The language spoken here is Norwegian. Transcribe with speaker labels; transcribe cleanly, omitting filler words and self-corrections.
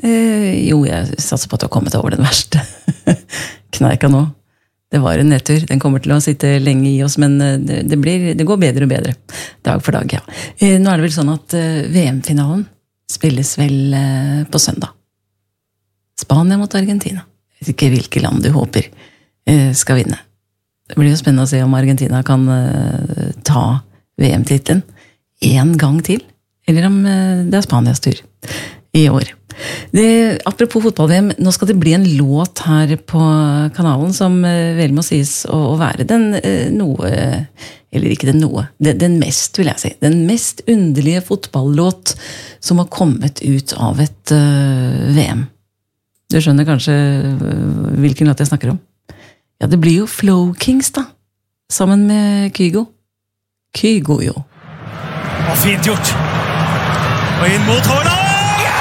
Speaker 1: Jo, jeg satser på at du har kommet over den verste kneika nå. Det var en nedtur. Den kommer til å sitte lenge i oss, men det går bedre og bedre. Dag for dag, ja. Nå er det vel sånn at VM-finalen spilles vel på søndag. Spania mot Argentina. Jeg vet ikke hvilke land du håper skal vinne. Det blir jo spennende å se om Argentina kan ta VM-titlen en gang til, eller om det er Spanias tur i år. Apropos fotball-VM, nå skal det bli en låt her på kanalen som vel må sies å være den noe, eller ikke den noe, den mest, vil jeg si, den mest underlige fotball-låt som har kommet ut av et VM. Du skjønner kanskje hvilken låt jeg snakker om? Ja, det blir jo Flow Kings da, sammen med Kygo. Kygo jo.
Speaker 2: Og fint gjort. Og inn mot Haaland!